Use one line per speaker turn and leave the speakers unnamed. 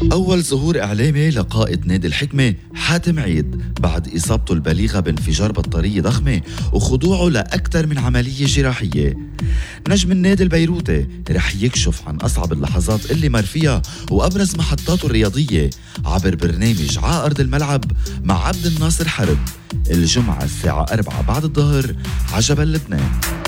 أول ظهور إعلامي لقائد نادي الحكمة حاتم عيد بعد إصابته البليغة بانفجار بطارية ضخمة وخضوعه لأكثر من عملية جراحية. نجم النادي البيروتي رح يكشف عن أصعب اللحظات اللي مر فيها وأبرز محطاته الرياضية عبر برنامج على أرض الملعب مع عبد الناصر حرب الجمعة الساعة 4 بعد الظهر على جبل لبنان.